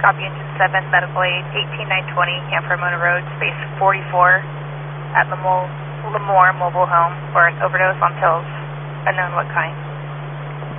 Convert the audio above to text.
Copy engine 7, medical aid, 18920, Hanford Mona Road, space 44 at Lemoore Mobile Home for an overdose on pills, unknown what kind.